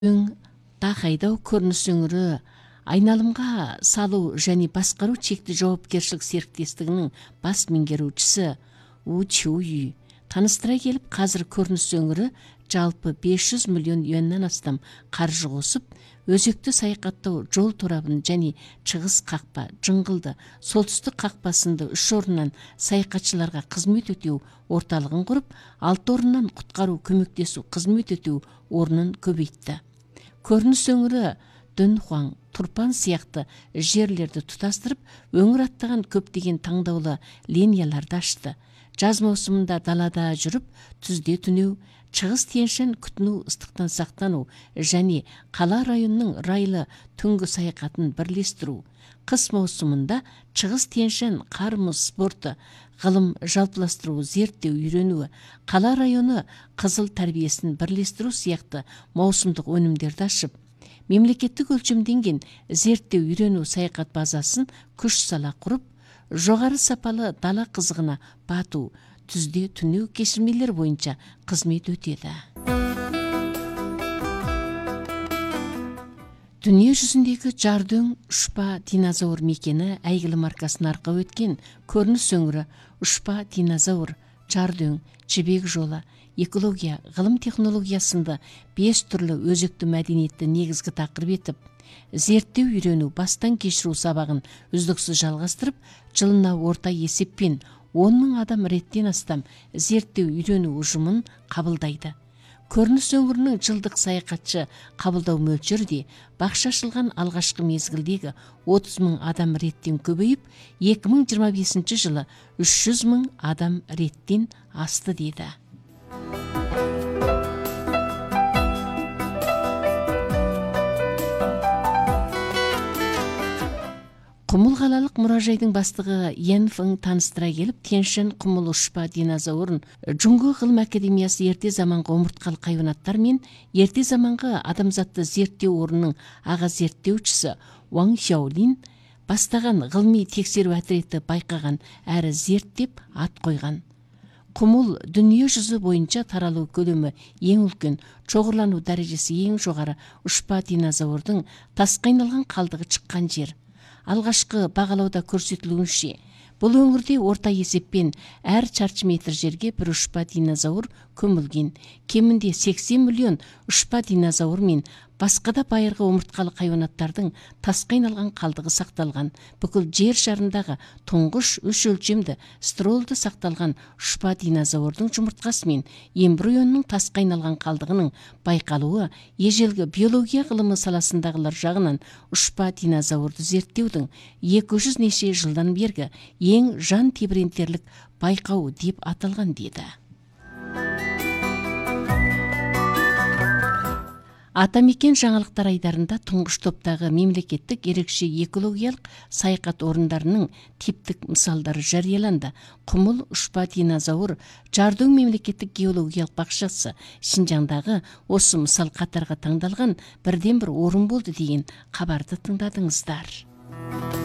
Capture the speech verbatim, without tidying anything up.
Өң тақайдау көрініс өңірі айналымға салу және басқару шекті жауапкершілік серіктестігінің бас меңгерушісі У Чуй таныстыра келіп, қазір көрініс өңірі жалпы бес жүз миллион юаннан астам қаржы қосып, өзекті саяхаттау жол торабын және шығыс қақпа, жыңғылды, солтүстік қақпасында үш орыннан саяхатшыларға қызмет өтеу орталығын құрып, алты орыннан құтқару көмектесу қызмет өтеу орнын көбейтті. Көрініс өңірі Дүнхуаң, Турпан сияқты жерлерді тұтастырып, өңір аттаған көптеген таңдаулы линияларды ашты. Жаз маусымында далада жүріп, түзде түнеу, шығыс Тянь-Шань күтіну, ыстықтан сақтану және қала районының райлы түнгі саяхатын бірлестіру. Қыс маусымында шығыс Тянь-Шань қар мұз спорты, ғылым жалпыластыру, зерттеу, үйренуі, қала районы қызыл тәрбиесін бірлестіру сияқты маусымдық өнімдерді ашып, мемлекеттік өлшемденген зерттеу, үйрену саяхат базасын күш сала құрып, жоғары сапалы дала қызығына бату, түзде түнеу кешірмелер бойынша қызмет өтеді. Дүние жүзіндегі Жардөң ұшпа динозавр мекені әйгілі маркасын арқау өткен көрініс өңірі ұшпа динозавр, Жардөң, жібек жолы, экология, ғылым технологиясында бес түрлі өзекті мәдениетті негізгі тақырып етіп, зерттеу үйрену бастан кешіру сабағын үздіксіз жалғастырып, жылына орта есеппен он мың адам реттен астам зерттеу үйрену ұжымын қабылдайды. Көрініс өңірінің жылдық саяхатшы қабылдау мөлшері де бақша ашылған алғашқы мезгілдегі отыз мың адам реттен көбейіп, екі мың жиырма бесінші жылы үш жүз мың адам реттен асты деді. Құмыл қалалық мұражайдың бастығы Ян Фeng таныстыра келіп, Тянь-Шань құмыл ұшпа динозаврын Джунгу ғылым академиясы ерте заманғы омыртқалы хайуанаттар мен ерте заманғы адамзатты зерттеу орнының аға зерттеушісі Ван Xiaolin бастаған ғылыми тексеру отряды байқаған әрі зерттеп ат қойған. Құмыл дүние жүзі бойынша таралу көлемі ең үлкен, шоғырлану дәрежесі ең жоғары ұшпа динозаврдың тасқа айналған қалдығы шыққан жер. Алғашқы бағалауда көрсетілуінше, бұл өңірде орта есеппен әр шаршы метр жерге бір ұшпа динозавр көмілген. Кемінде сексен миллион ұшпа динозавр мен басқа да байырғы омыртқалы хайуанаттардың тасқа айналған қалдығы сақталған. Бүкіл жер шарындағы тұңғыш үш өлшемді стролды сақталған ұшпа динозаврдың жұмыртқасы мен эмбрионның тасқа айналған қалдығының байқалуы ежелгі биология ғылымы саласындағылар жағынан ұшпа динозаврды зерттеудің екі жүз неше жылдан бергі ең жан тебірентерлік байқау деп аталған деді. Атамекен жаңалықтар айдарында тұңғыш топтағы мемлекеттік ерекше экологиялық саяхат орындарының типтік мысалдары жарияланды. Құмыл ұшпа динозавр Жардөң мемлекеттік геологиялық бақшасы Шинжаңдағы осы мысал қатарға таңдалған бірден бір орын болды деген хабарды тыңдадыңыздар.